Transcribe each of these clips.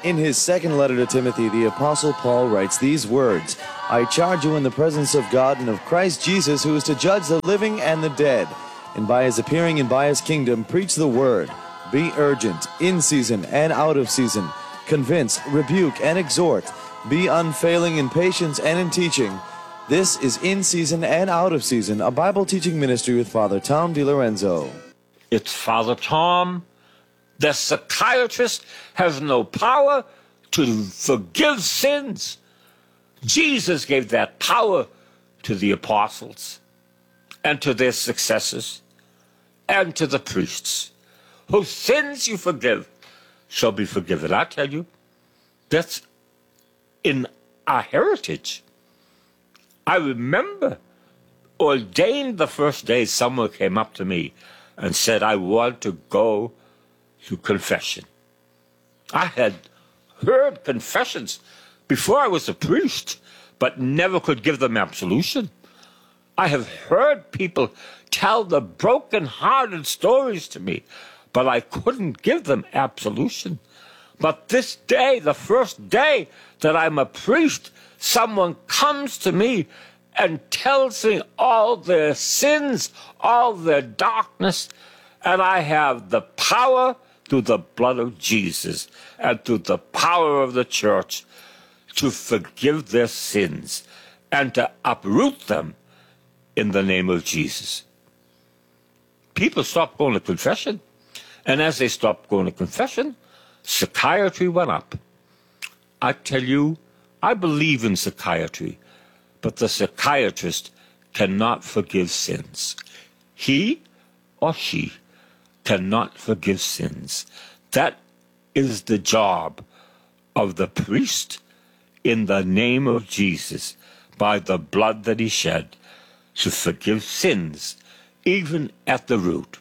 In his second letter to Timothy, the Apostle Paul writes these words, I charge you in the presence of God and of Christ Jesus, who is to judge the living and the dead, and by his appearing and by his kingdom, preach the word. Be urgent, in season and out of season. Convince, rebuke, and exhort. Be unfailing in patience and in teaching. This is In Season and Out of Season, a Bible teaching ministry with Father Tom DiLorenzo. It's Father Tom. The psychiatrist has no power to forgive sins. Jesus gave that power to the apostles and to their successors and to the priests. Whose sins you forgive shall be forgiven. I tell you, that's in our heritage. I remember ordained the first day someone came up to me and said, I want to go to confession. I had heard confessions before I was a priest, but never could give them absolution. I have heard people tell the broken-hearted stories to me, but I couldn't give them absolution. But this day, the first day that I'm a priest, someone comes to me and tells me all their sins, all their darkness, and I have the power through the blood of Jesus and through the power of the church to forgive their sins and to uproot them in the name of Jesus. People stopped going to confession, and as they stopped going to confession, psychiatry went up. I tell you, I believe in psychiatry, but the psychiatrist cannot forgive sins. He or she cannot forgive sins. That is the job of the priest in the name of Jesus, by the blood that he shed, to forgive sins, even at the root.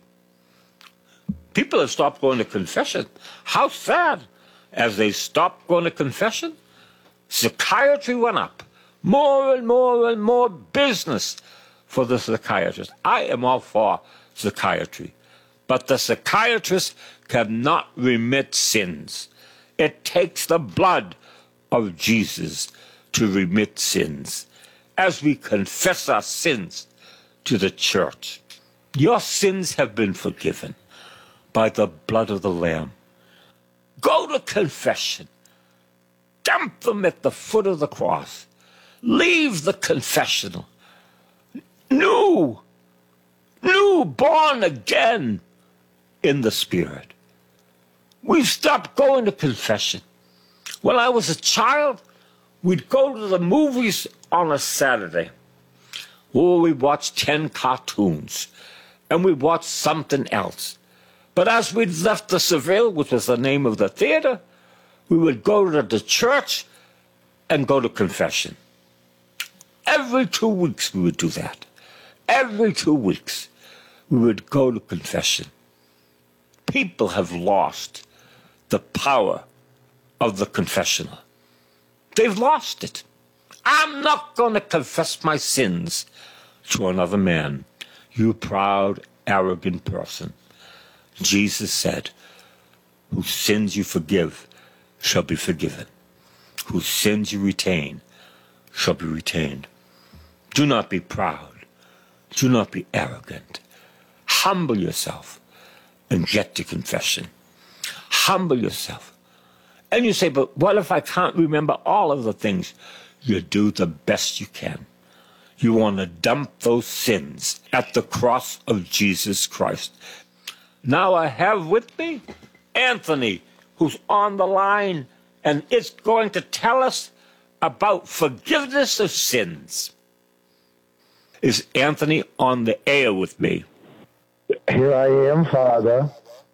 People have stopped going to confession. How sad. As they stopped going to confession, psychiatry went up. More and more and more business for the psychiatrist. I am all for psychiatry. But the psychiatrist cannot remit sins. It takes the blood of Jesus to remit sins. As we confess our sins to the church, your sins have been forgiven by the blood of the Lamb. Go to confession. Dump them at the foot of the cross. Leave the confessional. New, born again in the Spirit. We've stopped going to confession. When I was a child, we'd go to the movies on a Saturday. Oh, we'd watch 10 cartoons, and we'd watch something else. But as we'd left the Seville, which was the name of the theater, we would go to the church and go to confession. Every 2 weeks we would do that. Every 2 weeks we would go to confession. People have lost the power of the confessional. They've lost it. I'm not going to confess my sins to another man, you proud, arrogant person. Jesus said, whose sins you forgive shall be forgiven. Whose sins you retain shall be retained. Do not be proud. Do not be arrogant. Humble yourself and get to confession. Humble yourself. And you say, but what if I can't remember all of the things? You do the best you can. You want to dump those sins at the cross of Jesus Christ. Now I have with me Anthony, who's on the line, and is going to tell us about forgiveness of sins. Is Anthony on the air with me? Here I am, Father.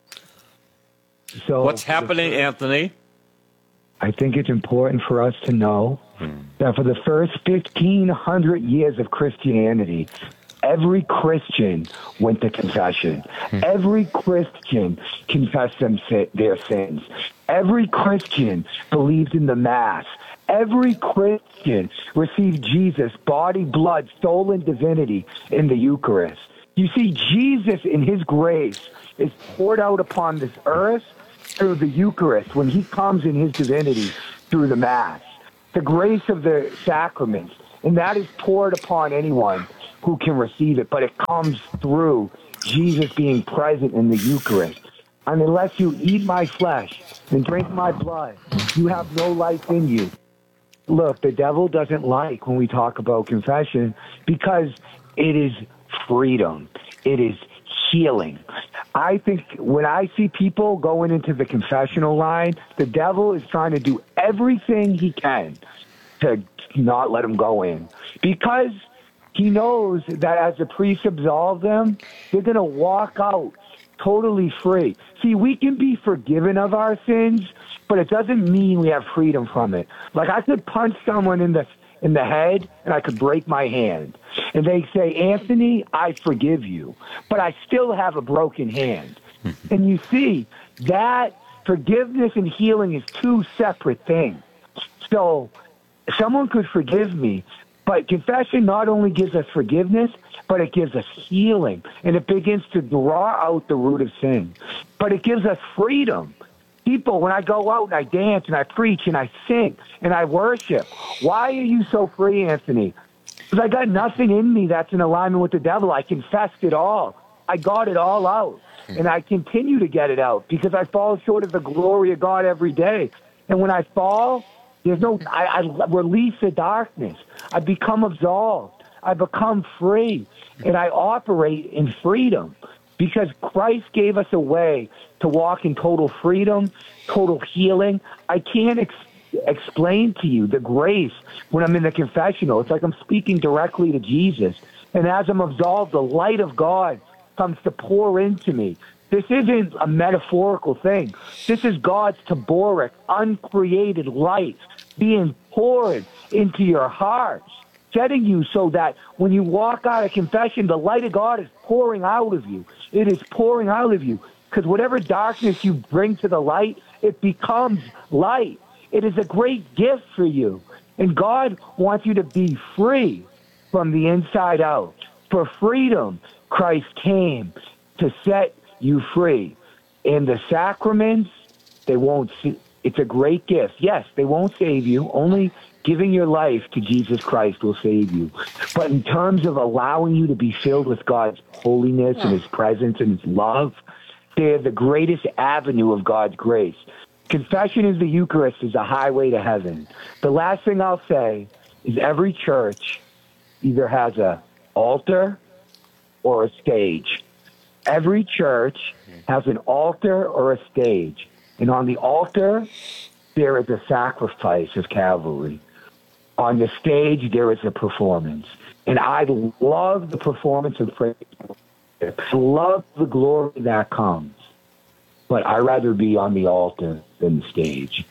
So what's happening, Anthony? I think it's important for us to know that for the first 1,500 years of Christianity, every Christian went to confession. Every Christian confessed their sins. Every Christian believed in the Mass. Every Christian received Jesus' body, blood, soul, and divinity in the Eucharist. You see, Jesus in his grace is poured out upon this earth through the Eucharist, when he comes in his divinity through the Mass, the grace of the sacraments, and that is poured upon anyone who can receive it, but it comes through Jesus being present in the Eucharist. And unless you eat my flesh and drink my blood, you have no life in you. Look, the devil doesn't like when we talk about confession because it is freedom. It is healing. I think when I see people going into the confessional line, the devil is trying to do everything he can to not let them go in, because he knows that as the priest absolve them, they're going to walk out totally free. See, we can be forgiven of our sins, but it doesn't mean we have freedom from it. Like, I could punch someone in the head and I could break my hand, and they say, Anthony, I forgive you, but I still have a broken hand. And you see that forgiveness and healing is two separate things. So someone could forgive me, but confession not only gives us forgiveness, but it gives us healing, and it begins to draw out the root of sin. But it gives us freedom. People, when I go out and I dance and I preach and I sing and I worship, why are you so free, Anthony? Because I got nothing in me that's in alignment with the devil. I confessed it all. I got it all out, and I continue to get it out because I fall short of the glory of God every day. And when I fall, I release the darkness. I become absolved. I become free, and I operate in freedom because Christ gave us a way to walk in total freedom, total healing. I can't explain to you the grace when I'm in the confessional. It's like I'm speaking directly to Jesus, and as I'm absolved, the light of God comes to pour into me. This isn't a metaphorical thing. This is God's taboric, uncreated light being poured into your heart, setting you so that when you walk out of confession, the light of God is pouring out of you. It is pouring out of you, because whatever darkness you bring to the light, it becomes light. It is a great gift for you. And God wants you to be free from the inside out. For freedom, Christ came to set you free. And the sacraments, they won't see. It's a great gift. Yes, they won't save you. Only giving your life to Jesus Christ will save you. But in terms of allowing you to be filled with God's holiness and his presence and his love, they're the greatest avenue of God's grace. Confession is the Eucharist, is a highway to heaven. The last thing I'll say is every church either has an altar or a stage. Every church has an altar or a stage. And on the altar, there is a sacrifice of Calvary. On the stage, there is a performance. And I love the performance of praise. I love the glory that comes. But I'd rather be on the altar than the stage.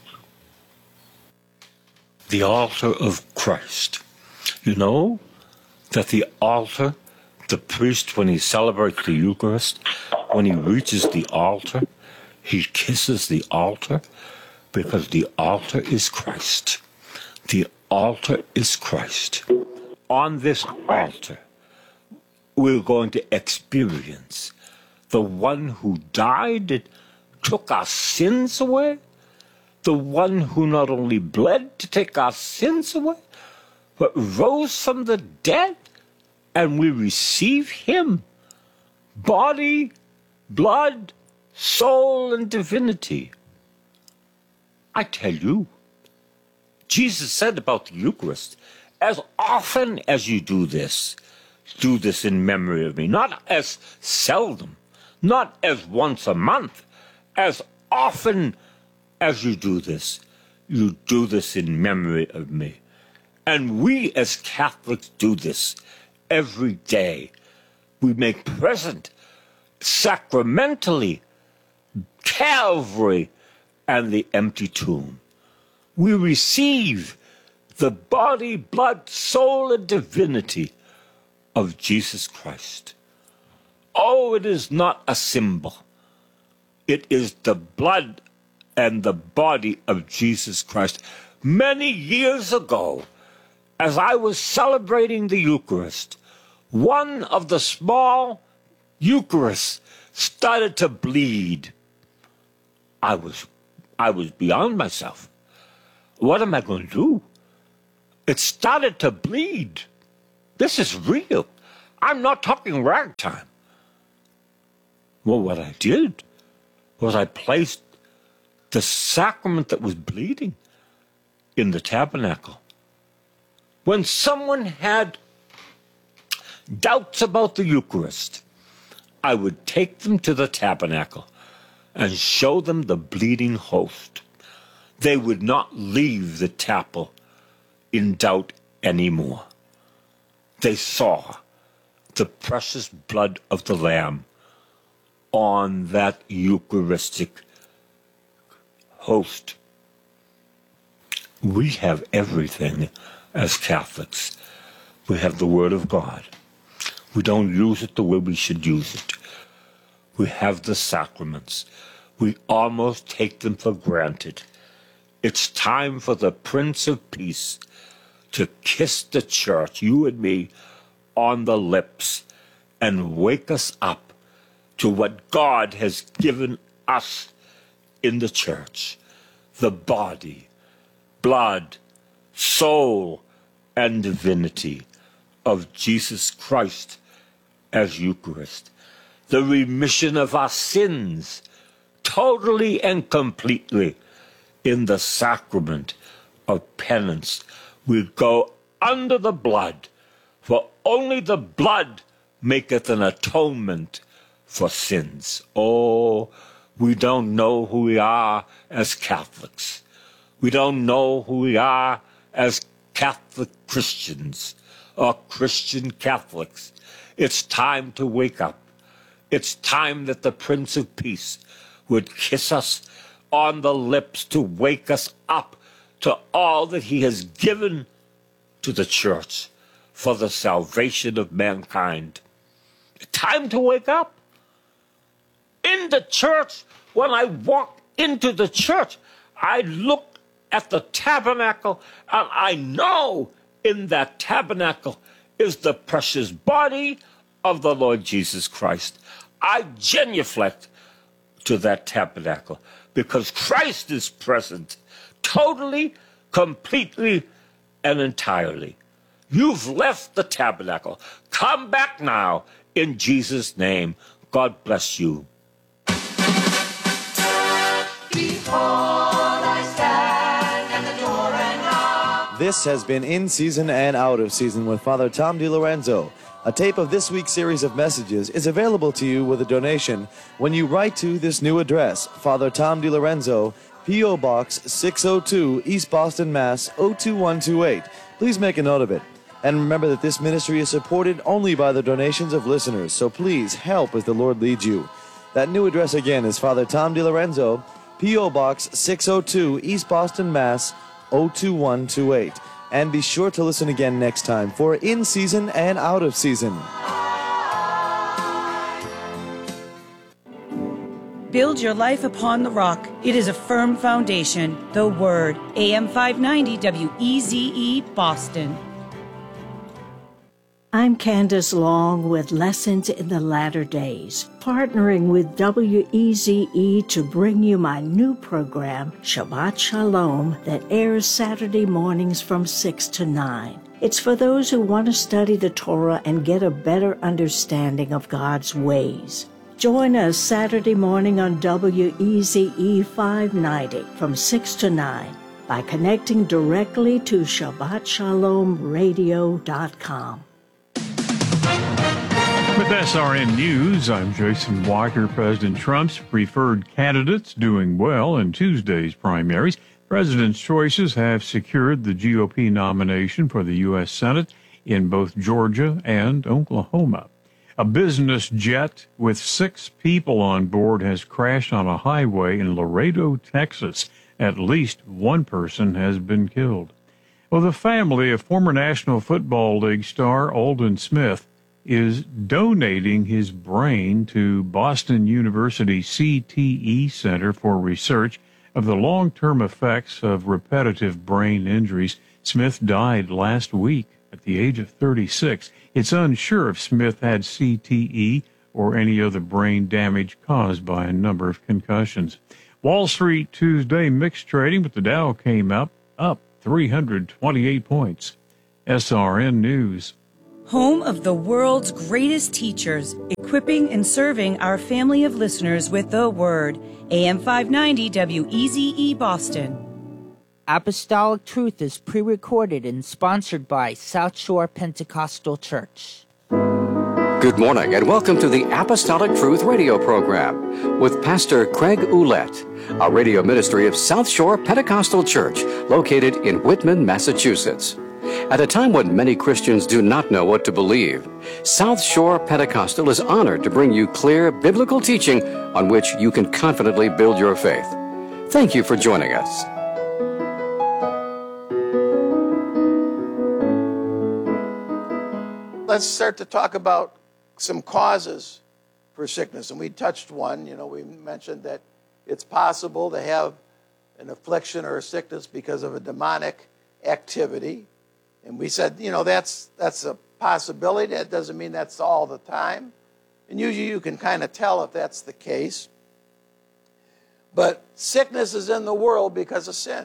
The altar of Christ. You know that the altar, the priest, when he celebrates the Eucharist, when he reaches the altar, he kisses the altar, because the altar is Christ. The altar is Christ. On this altar, we're going to experience the one who died and took our sins away, the one who not only bled to take our sins away, but rose from the dead, and we receive him, body, blood, soul, and divinity. I tell you, Jesus said about the Eucharist, as often as you do this in memory of me. Not as seldom, not as once a month. As often as you do this in memory of me. And we as Catholics do this every day. We make present sacramentally Calvary and the empty tomb. We receive the body, blood, soul, and divinity of Jesus Christ. Oh, it is not a symbol. It is the blood and the body of Jesus Christ. Many years ago, as I was celebrating the Eucharist, one of the small Eucharists started to bleed. I was beyond myself. What am I going to do? It started to bleed. This is real. I'm not talking ragtime. Well, what I did was I placed the sacrament that was bleeding in the tabernacle. When someone had doubts about the Eucharist, I would take them to the tabernacle and show them the bleeding host. They would not leave the chapel in doubt anymore. They saw the precious blood of the Lamb on that Eucharistic host. We have everything as Catholics. We have the Word of God. We don't use it the way we should use it. We have the sacraments. We almost take them for granted. It's time for the Prince of Peace to kiss the church, you and me, on the lips and wake us up to what God has given us in the church. The body, blood, soul, and divinity of Jesus Christ as Eucharist. The remission of our sins, totally and completely, in the sacrament of penance. We go under the blood, for only the blood maketh an atonement for sins. Oh, we don't know who we are as Catholics. We don't know who we are as Catholic Christians or Christian Catholics. It's time to wake up. It's time that the Prince of Peace would kiss us on the lips to wake us up to all that he has given to the church for the salvation of mankind. Time to wake up. In the church, when I walk into the church, I look at the tabernacle and I know in that tabernacle is the precious body of the Lord Jesus Christ. I genuflect to that tabernacle because Christ is present totally, completely, and entirely. You've left the tabernacle. Come back now in Jesus' name. God bless you. This has been In Season and Out of Season with Father Tom DiLorenzo. A tape of this week's series of messages is available to you with a donation when you write to this new address, Father Tom DiLorenzo, P.O. Box 602, East Boston, Mass. 02128. Please make a note of it. And remember that this ministry is supported only by the donations of listeners, so please help as the Lord leads you. That new address again is Father Tom DiLorenzo, P.O. Box 602, East Boston, Mass. 02128. And be sure to listen again next time for In Season and Out of Season. Build your life upon the rock. It is a firm foundation. The Word. AM 590 WEZE Boston. I'm Candace Long with Lessons in the Latter Days, partnering with WEZE to bring you my new program, Shabbat Shalom, that airs Saturday mornings from 6 to 9. It's for those who want to study the Torah and get a better understanding of God's ways. Join us Saturday morning on WEZE 590 from 6 to 9 by connecting directly to ShabbatShalomRadio.com. With SRN News, I'm Jason Walker. President Trump's preferred candidates doing well in Tuesday's primaries. President's choices have secured the GOP nomination for the U.S. Senate in both Georgia and Oklahoma. A business jet with 6 people on board has crashed on a highway in Laredo, Texas. At least one person has been killed. Well, the family of former National Football League star Aldon Smith is donating his brain to Boston University CTE Center for Research of the long-term effects of repetitive brain injuries. Smith died last week at the age of 36. It's unsure if Smith had CTE or any other brain damage caused by a number of concussions. Wall Street Tuesday mixed trading, but the Dow came up 328 points. SRN News. Home of the world's greatest teachers, equipping and serving our family of listeners with the Word. AM 590 WEZE Boston. Apostolic Truth is pre-recorded and sponsored by South Shore Pentecostal Church. Good morning and welcome to the Apostolic Truth radio program with Pastor Craig Ouellette, a radio ministry of South Shore Pentecostal Church located in Whitman, Massachusetts. At a time when many Christians do not know what to believe, South Shore Pentecostal is honored to bring you clear biblical teaching on which you can confidently build your faith. Thank you for joining us. Let's start to talk about some causes for sickness. And we touched one. We mentioned that it's possible to have an affliction or a sickness because of a demonic activity. And we said, that's a possibility. That doesn't mean that's all the time. And usually you can kind of tell if that's the case. But sickness is in the world because of sin.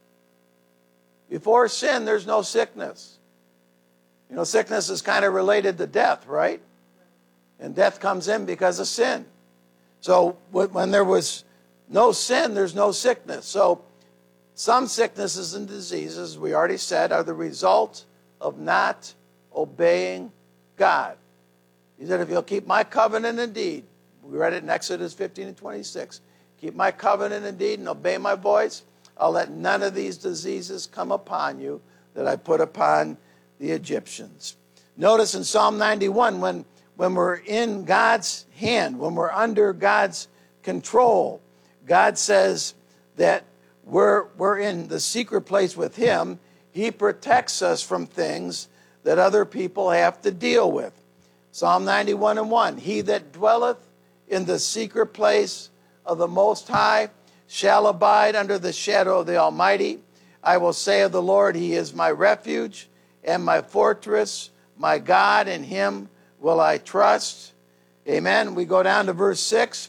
Before sin, there's no sickness. Sickness is kind of related to death, right? And death comes in because of sin. So when there was no sin, there's no sickness. So some sicknesses and diseases, we already said, are the result of not obeying God. He said, if you'll keep my covenant and deed, we read it in Exodus 15 and 26, keep my covenant and deed and obey my voice, I'll let none of these diseases come upon you that I put upon the Egyptians. Notice in Psalm 91, when we're in God's hand, when we're under God's control, God says that we're in the secret place with him. He protects us from things that other people have to deal with. Psalm 91 and 1, he that dwelleth in the secret place of the Most High shall abide under the shadow of the Almighty. I will say of the Lord, he is my refuge and my fortress, my God, in him will I trust. Amen. We go down to verse 6.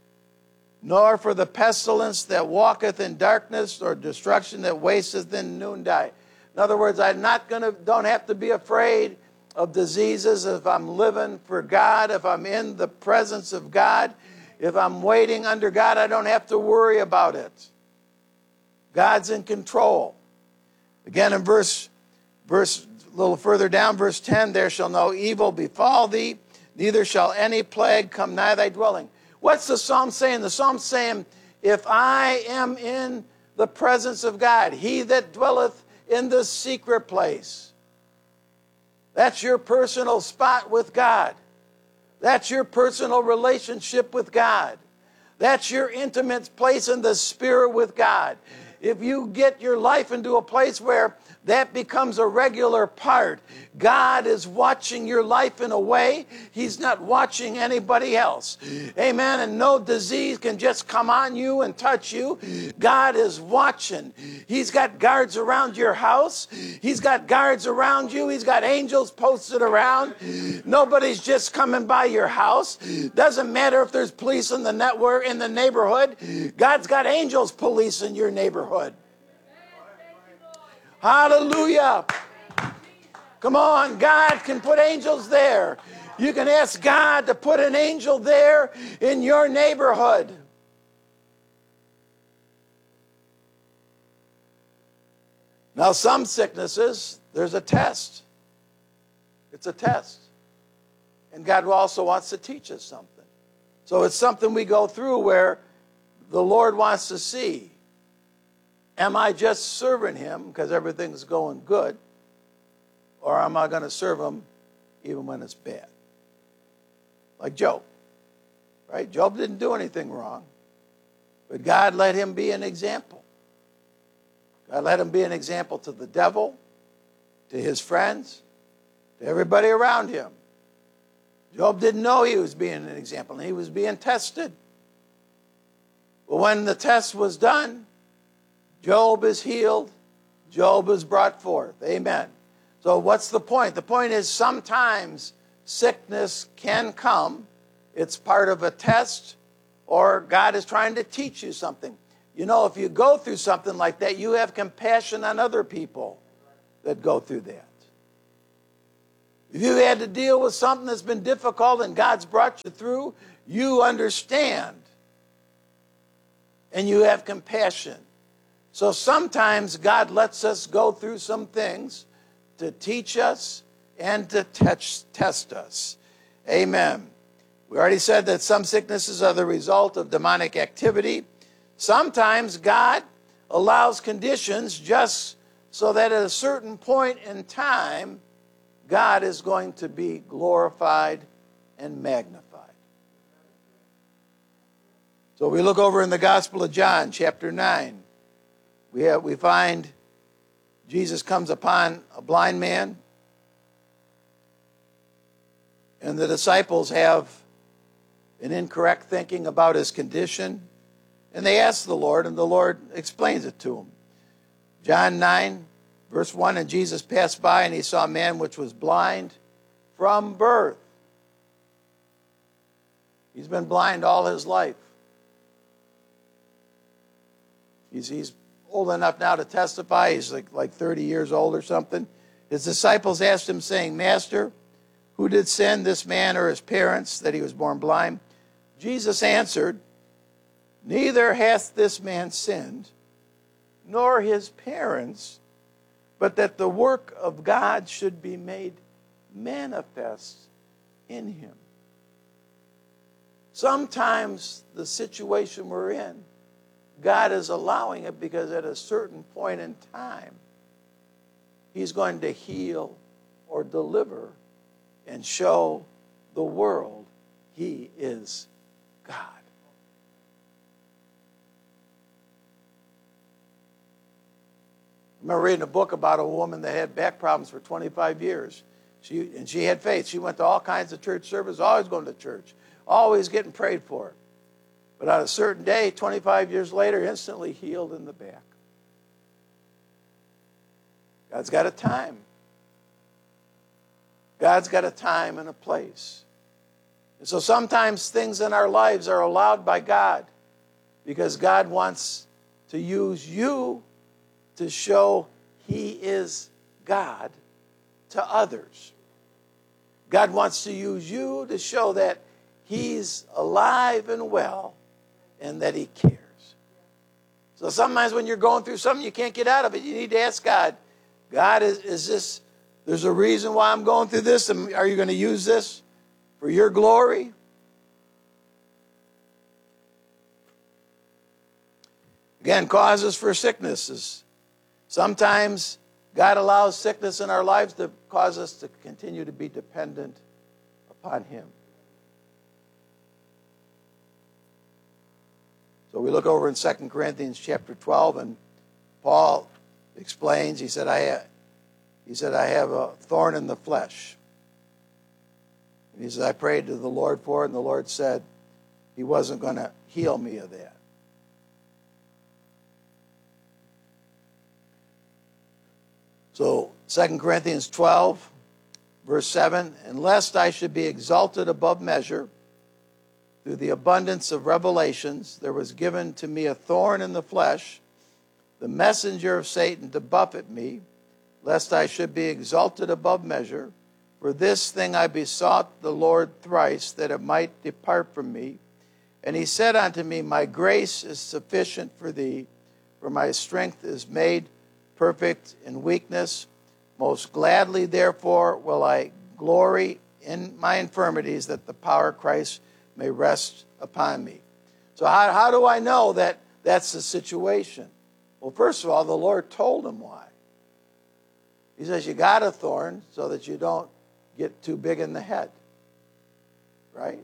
Nor for the pestilence that walketh in darkness, or destruction that wasteth in noonday. In other words, don't have to be afraid of diseases if I'm living for God, if I'm in the presence of God, if I'm waiting under God, I don't have to worry about it. God's in control. Again, in verse a little further down, verse 10, there shall no evil befall thee, neither shall any plague come nigh thy dwelling. What's the psalm saying? The psalm's saying, if I am in the presence of God, he that dwelleth in the secret place. That's your personal spot with God. That's your personal relationship with God. That's your intimate place in the Spirit with God. If you get your life into a place where that becomes a regular part, God is watching your life in a way he's not watching anybody else. Amen. And no disease can just come on you and touch you. God is watching. He's got guards around your house. He's got guards around you. He's got angels posted around. Nobody's just coming by your house. Doesn't matter if there's police in the network, in the neighborhood. God's got angels policing your neighborhood. Hallelujah. Come on, God can put angels there. You can ask God to put an angel there in your neighborhood. Now, some sicknesses, there's a test. It's a test. And God also wants to teach us something. So it's something we go through where the Lord wants to see. Am I just serving him because everything's going good? Or am I going to serve him even when it's bad? Like Job, right? Job didn't do anything wrong, but God let him be an example. God let him be an example to the devil, to his friends, to everybody around him. Job didn't know he was being an example, and he was being tested. But when the test was done, Job is healed. Job is brought forth. Amen. So what's the point? The point is sometimes sickness can come. It's part of a test. or God is trying to teach you something. You know, if you go through something like that, you have compassion on other people that go through that. If you had to deal with something that's been difficult and God's brought you through, you understand and you have compassion. So sometimes God lets us go through some things to teach us and to test us. Amen. We already said that some sicknesses are the result of demonic activity. Sometimes God allows conditions just so that at a certain point in time, God is going to be glorified and magnified. So we look over in the Gospel of John, chapter 9. We find Jesus comes upon a blind man, and the disciples have an incorrect thinking about his condition, and they ask the Lord, and the Lord explains it to them. John 9, verse 1, and Jesus passed by, and he saw a man which was blind from birth. He's been blind all his life. He's old enough now to testify. He's like 30 years old or something. His disciples asked him, saying, Master, who did sin, this man or his parents, that he was born blind? Jesus answered, Neither hath this man sinned, nor his parents, but that the work of God should be made manifest in him. Sometimes the situation we're in, God is allowing it because at a certain point in time, he's going to heal or deliver and show the world he is God. I remember reading a book about a woman that had back problems for 25 years. She had faith. She went to all kinds of church services, always going to church, always getting prayed for. But on a certain day, 25 years later, instantly healed in the back. God's got a time. God's got a time and a place. And so sometimes things in our lives are allowed by God because God wants to use you to show he is God to others. God wants to use you to show that he's alive and well and that he cares. So sometimes when you're going through something you can't get out of it, you need to ask God, God, is this, there's a reason why I'm going through this, and are you going to use this for your glory? Again, causes for sicknesses. Sometimes God allows sickness in our lives to cause us to continue to be dependent upon him. So we look over in 2 Corinthians chapter 12, and Paul explains, he said, I have a thorn in the flesh. And he said, I prayed to the Lord for it, and the Lord said he wasn't going to heal me of that. So 2 Corinthians 12, verse 7, and lest I should be exalted above measure, through the abundance of revelations, there was given to me a thorn in the flesh, the messenger of Satan to buffet me, lest I should be exalted above measure. For this thing I besought the Lord thrice, that it might depart from me. And he said unto me, My grace is sufficient for thee, for my strength is made perfect in weakness. Most gladly, therefore, will I glory in my infirmities, that the power of Christ may rest upon me. So how do I know that that's the situation? Well, first of all, the Lord told him why. He says, you got a thorn so that you don't get too big in the head. Right?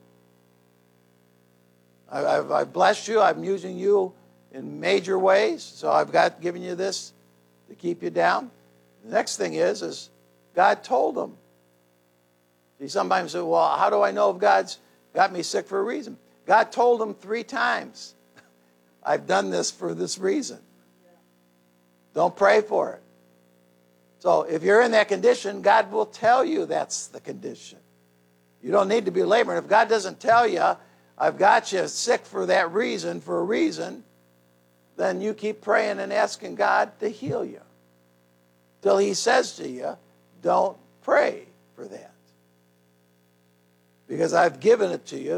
I've blessed you. I'm using you in major ways. So I've given you this to keep you down. The next thing is God told him. See, sometimes say, well, how do I know if God's got me sick for a reason? God told him 3 times, I've done this for this reason. Don't pray for it. So if you're in that condition, God will tell you that's the condition. You don't need to be laboring. If God doesn't tell you, I've got you sick for that reason, for a reason, then you keep praying and asking God to heal you. Till he says to you, don't pray for that. Because I've given it to you